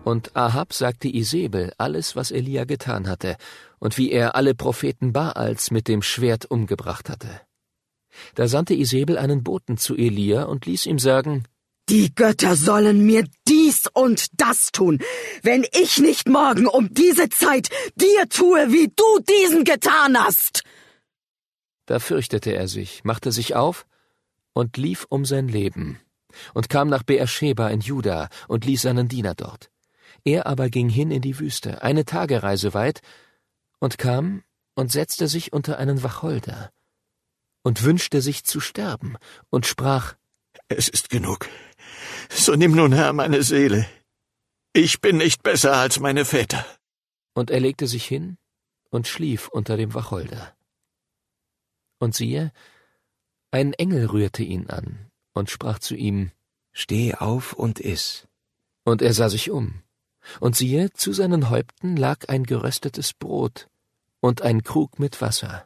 Und Ahab sagte Isebel alles, was Elia getan hatte, und wie er alle Propheten Baals mit dem Schwert umgebracht hatte. Da sandte Isebel einen Boten zu Elia und ließ ihm sagen: Die Götter sollen mir dies und das tun, wenn ich nicht morgen um diese Zeit dir tue, wie du diesen getan hast. Da fürchtete er sich, machte sich auf und lief um sein Leben und kam nach Beersheba in Juda und ließ seinen Diener dort. Er aber ging hin in die Wüste, 1 Tagereise weit, und kam und setzte sich unter einen Wacholder und wünschte sich zu sterben und sprach: Es ist genug. So nimm nun, Herr, meine Seele. Ich bin nicht besser als meine Väter. Und er legte sich hin und schlief unter dem Wacholder. Und siehe, ein Engel rührte ihn an und sprach zu ihm: Steh auf und iss. Und er sah sich um. Und siehe, zu seinen Häupten lag ein geröstetes Brot und ein Krug mit Wasser.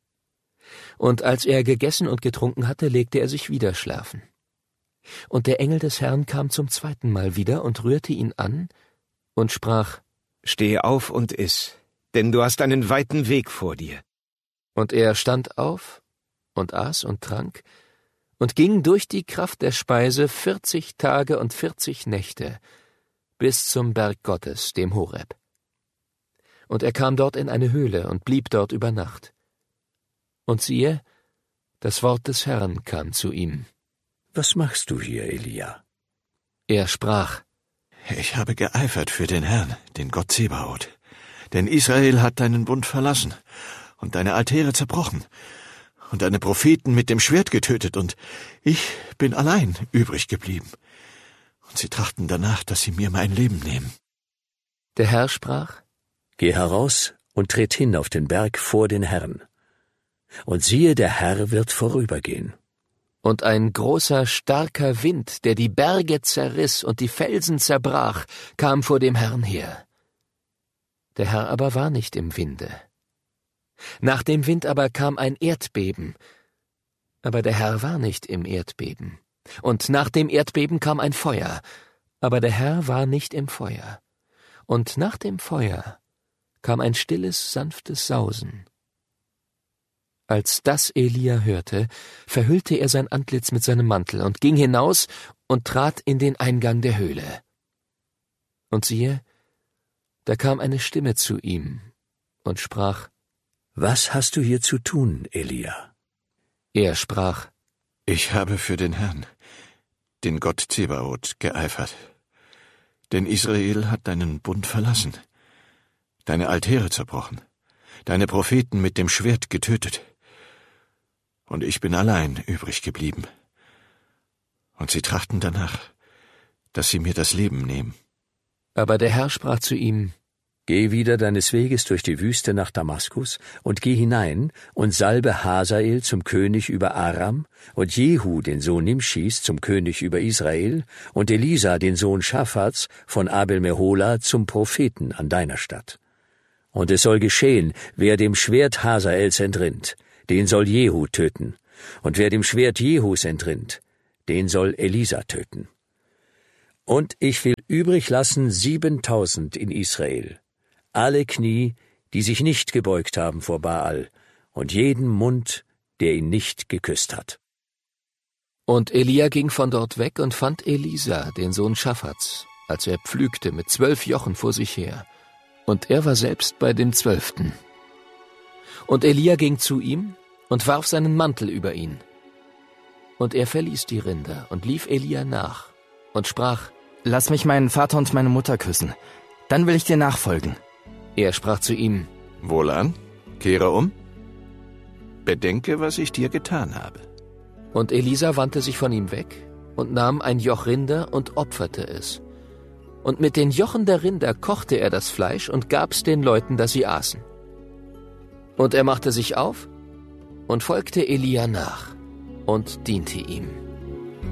Und als er gegessen und getrunken hatte, legte er sich wieder schlafen. Und der Engel des Herrn kam zum 2. Mal wieder und rührte ihn an und sprach: Steh auf und iss, denn du hast einen weiten Weg vor dir. Und er stand auf und aß und trank und ging durch die Kraft der Speise 40 Tage und 40 Nächte bis zum Berg Gottes, dem Horeb. Und er kam dort in eine Höhle und blieb dort über Nacht. Und siehe, das Wort des Herrn kam zu ihm: Was machst du hier, Elia? Er sprach: Ich habe geeifert für den Herrn, den Gott Zebaoth. Denn Israel hat deinen Bund verlassen und deine Altäre zerbrochen und deine Propheten mit dem Schwert getötet, und ich bin allein übrig geblieben. Und sie trachten danach, dass sie mir mein Leben nehmen. Der Herr sprach: Geh heraus und tritt hin auf den Berg vor den Herrn. Und siehe, der Herr wird vorübergehen. Und ein großer, starker Wind, der die Berge zerriss und die Felsen zerbrach, kam vor dem Herrn her. Der Herr aber war nicht im Winde. Nach dem Wind aber kam ein Erdbeben, aber der Herr war nicht im Erdbeben. Und nach dem Erdbeben kam ein Feuer, aber der Herr war nicht im Feuer. Und nach dem Feuer kam ein stilles, sanftes Sausen. Als das Elia hörte, verhüllte er sein Antlitz mit seinem Mantel und ging hinaus und trat in den Eingang der Höhle. Und siehe, da kam eine Stimme zu ihm und sprach: Was hast du hier zu tun, Elia? Er sprach: Ich habe für den Herrn, den Gott Zebaoth, geeifert. Denn Israel hat deinen Bund verlassen, deine Altäre zerbrochen, deine Propheten mit dem Schwert getötet. Und ich bin allein übrig geblieben. Und sie trachten danach, dass sie mir das Leben nehmen. Aber der Herr sprach zu ihm: Geh wieder deines Weges durch die Wüste nach Damaskus und geh hinein und salbe Hazael zum König über Aram und Jehu, den Sohn Nimschis, zum König über Israel und Elisa, den Sohn Schaphats, von Abel-Mehola zum Propheten an deiner Stadt. Und es soll geschehen, wer dem Schwert Hazaels entrinnt, den soll Jehu töten, und wer dem Schwert Jehus entrinnt, den soll Elisa töten. Und ich will übrig lassen 7.000 in Israel, alle Knie, die sich nicht gebeugt haben vor Baal, und jeden Mund, der ihn nicht geküsst hat. Und Elia ging von dort weg und fand Elisa, den Sohn Schaphats, als er pflügte mit 12 Jochen vor sich her, und er war selbst bei dem 12. Und Elia ging zu ihm und warf seinen Mantel über ihn. Und er verließ die Rinder und lief Elia nach und sprach: Lass mich meinen Vater und meine Mutter küssen, dann will ich dir nachfolgen. Er sprach zu ihm: Wohlan, kehre um. Bedenke, was ich dir getan habe. Und Elisa wandte sich von ihm weg und nahm ein Joch Rinder und opferte es. Und mit den Jochen der Rinder kochte er das Fleisch und gab's den Leuten, dass sie aßen. Und er machte sich auf und folgte Elia nach und diente ihm.